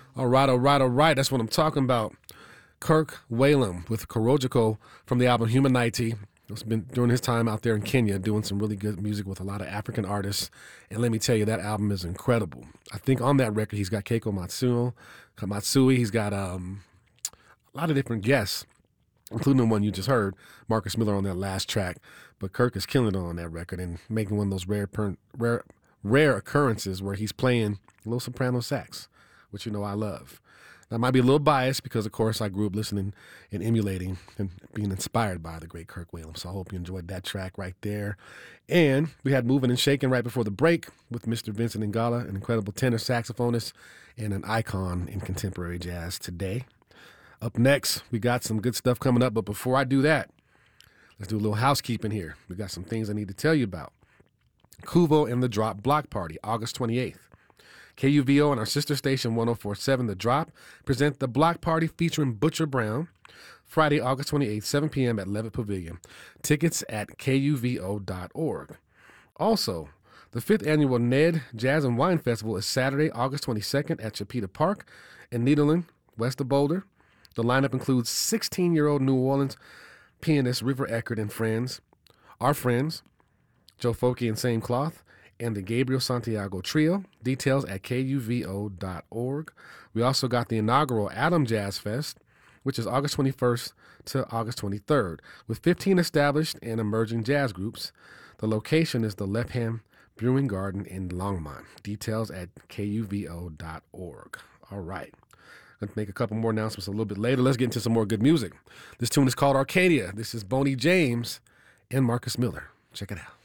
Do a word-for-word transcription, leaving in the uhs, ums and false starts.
All right, all right, all right. That's what I'm talking about. Kirk Whalum with Korojiko from the album Humanity. It's been during his time out there in Kenya doing some really good music with a lot of African artists. And let me tell you, that album is incredible. I think on that record, he's got Keiko Matsuo, Matsui. He's got um, a lot of different guests, including the one you just heard, Marcus Miller on that last track. But Kirk is killing it on that record and making one of those rare, per- rare, rare occurrences where he's playing a little soprano sax, which you know I love. I might be a little biased because, of course, I grew up listening and emulating and being inspired by the great Kirk Whalum. So I hope you enjoyed that track right there. And we had Moving and Shaking right before the break with Mister Vincent Ingala, an incredible tenor saxophonist and an icon in contemporary jazz today. Up next, we got some good stuff coming up. But before I do that, let's do a little housekeeping here. We got some things I need to tell you about. Kuvo and the Drop Block Party, August twenty-eighth. K U V O and our sister station one oh four point seven The Drop present the Block Party featuring Butcher Brown, Friday, August twenty-eighth, seven p.m. at Levitt Pavilion. Tickets at K U V O dot org. Also, the fifth annual Ned Jazz and Wine Festival is Saturday, August twenty-second at Chipeta Park in Nederland, west of Boulder. The lineup includes sixteen-year-old New Orleans pianist River Eckert and friends, our friends, Joe Folke and Same Cloth, and the Gabriel Santiago Trio. Details at K U V O dot org. We also got the inaugural Adam Jazz Fest, which is August twenty-first to August twenty-third, with fifteen established and emerging jazz groups. The location is the Lepham Brewing Garden in Longmont. Details at K U V O dot org. All right. Let's make a couple more announcements a little bit later. Let's get into some more good music. This tune is called Arcadia. This is Boney James and Marcus Miller. Check it out.